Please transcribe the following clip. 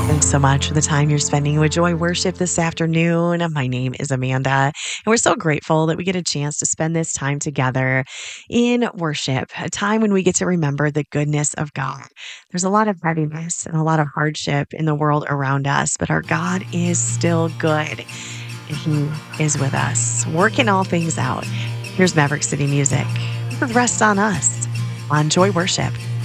Thanks so much for the time you're spending with Joy Worship this afternoon. My name is Amanda, and we're so grateful that we get a chance to spend this time together in worship, a time when we get to remember the goodness of God. There's a lot of heaviness and a lot of hardship in the world around us, but our God is still good, and He is with us, working all things out. Here's Maverick City Music. Rest on us on Joy Worship.